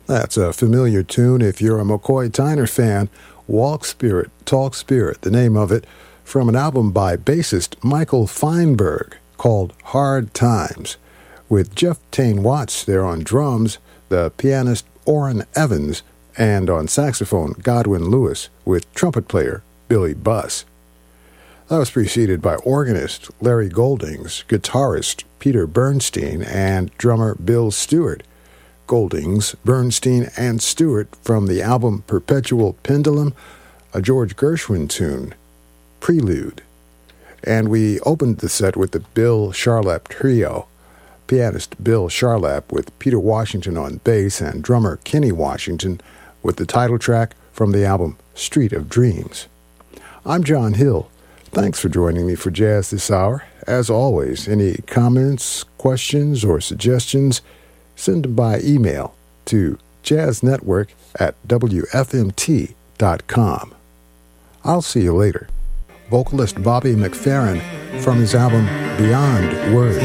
That's a familiar tune if you're a McCoy Tyner fan. Walk Spirit, Talk Spirit, the name of it, from an album by bassist Michael Feinberg called Hard Times, with Jeff Tane Watts there on drums, the pianist Orrin Evans, and on saxophone Godwin Lewis, with trumpet player Billy Buss. That was preceded by organist Larry Goldings, guitarist Peter Bernstein, and drummer Bill Stewart. Goldings, Bernstein, and Stewart from the album Perpetual Pendulum, a George Gershwin tune, Prelude. And we opened the set with the Bill Charlap Trio, pianist Bill Charlap with Peter Washington on bass and drummer Kenny Washington with the title track from the album Street of Dreams. I'm John Hill. Thanks for joining me for Jazz this hour. As always, any comments, questions, or suggestions, send them by email to jazznetwork@wfmt.com. I'll see you later. Vocalist Bobby McFerrin from his album Beyond Words.